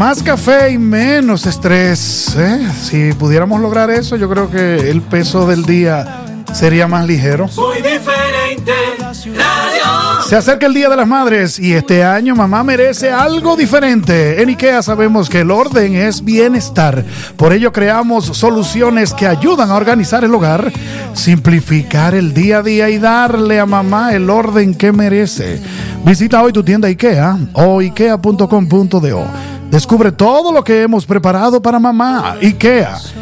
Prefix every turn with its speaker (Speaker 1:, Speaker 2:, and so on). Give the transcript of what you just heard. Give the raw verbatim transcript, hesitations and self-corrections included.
Speaker 1: Más café y menos estrés, ¿eh? Si pudiéramos lograr eso, yo creo que el peso del día sería más ligero.
Speaker 2: Muy diferente. Radio.
Speaker 1: Se acerca el Día de las Madres y este año mamá merece algo diferente. En IKEA sabemos que el orden es bienestar. Por ello creamos soluciones que ayudan a organizar el hogar, simplificar el día a día y darle a mamá el orden que merece. Visita hoy tu tienda IKEA o ikea punto com punto do. Descubre todo lo que hemos preparado para mamá. IKEA,